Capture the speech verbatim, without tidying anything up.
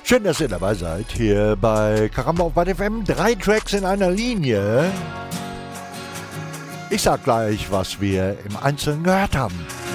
Schön, dass ihr dabei seid, hier bei Karamba auf Bad F M. Drei Tracks in einer Linie. Ich sag gleich, was wir im Einzelnen gehört haben.